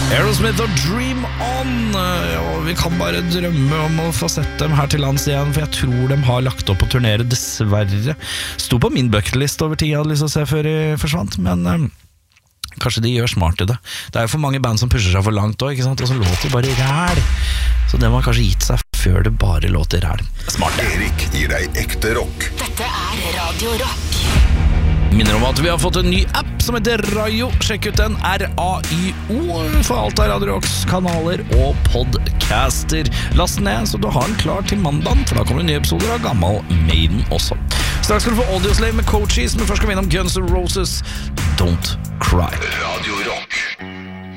Aerosmith og Dream On. Ja, vi kan bare drømme om å få sett dem her til lands igjen, for jeg tror de har lagt opp på turnere, dessverre. Sto på min bucketlist over ting jeg hadde lyst til å se før de forsvant, men kanskje de gjør smart i det. Det er jo for mange band som pusher seg for langt også, ikke sant? Og så låter de bare ræl. Så det må kanskje gitt seg før det bare låter ræl. Smart. Erik gir deg ekte rock. Dette Radio Rock. Minner om at vi har fått en ny app som heter Rayo. Sjekk ut den, RAYO, for alt av Radio Rocks kanaler og podcaster. Last den ned, så du har den klar til mandagen, for da kommer det nye episoder av Gammal Maiden også. Straks skal du få Audioslave med Coaches, men først skal vi innom Guns N' Roses, Don't Cry. Radio Rock.